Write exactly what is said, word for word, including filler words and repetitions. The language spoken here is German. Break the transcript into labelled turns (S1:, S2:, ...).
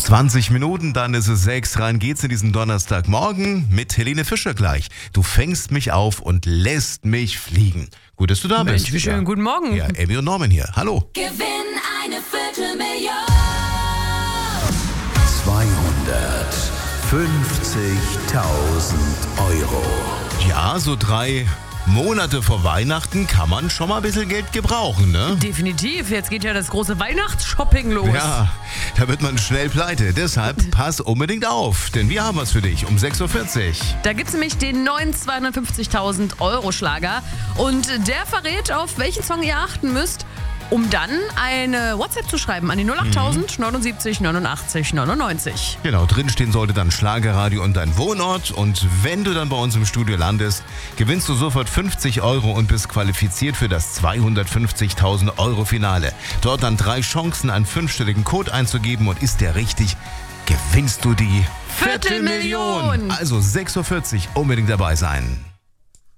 S1: zwanzig Minuten, dann ist es sechs. Rein geht's in diesen Donnerstagmorgen mit Helene Fischer gleich. Du fängst mich auf und lässt mich fliegen. Gut, dass du da
S2: Mensch,
S1: bist.
S2: wie schön,
S1: ja.
S2: guten Morgen.
S1: Ja, Emmy und Norman hier. Hallo.
S3: Gewinn eine Viertelmillion.
S4: zweihundertfünfzigtausend Euro.
S1: Ja, so drei Monate vor Weihnachten kann man schon mal ein bisschen Geld gebrauchen, ne?
S2: Definitiv, jetzt geht ja das große Weihnachtsshopping los.
S1: Ja, da wird man schnell pleite. Deshalb pass unbedingt auf, denn wir haben was für dich um sechs Uhr vierzig.
S2: Da gibt es nämlich den neuen zweihundertfünfzigtausend Euro Schlager und der verrät, auf welchen Song ihr achten müsst, um dann eine WhatsApp zu schreiben an die null achttausend neunundsiebzig neunundachtzig neunundneunzig.
S1: Genau, drinstehen sollte dann Schlagerradio und dein Wohnort. Und wenn du dann bei uns im Studio landest, gewinnst du sofort fünfzig Euro und bist qualifiziert für das zweihundertfünfzigtausend Euro Finale. Dort dann drei Chancen, einen fünfstelligen Code einzugeben, und ist der richtig, gewinnst du die
S2: Viertelmillion.
S1: Also sechs Uhr vierzig unbedingt dabei sein.